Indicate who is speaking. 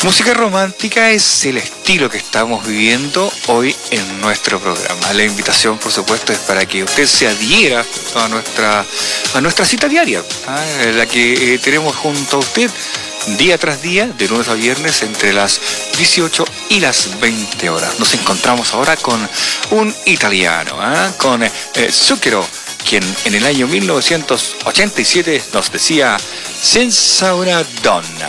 Speaker 1: Música romántica es el estilo que estamos viviendo hoy en nuestro programa. La invitación, por supuesto, es para que usted se adhiera a nuestra cita diaria, la que tenemos junto a usted día tras día, de lunes a viernes, entre las 18 y las 20 horas. Nos encontramos ahora con un italiano, con Zucchero, quien en el año 1987 nos decía: senza una donna.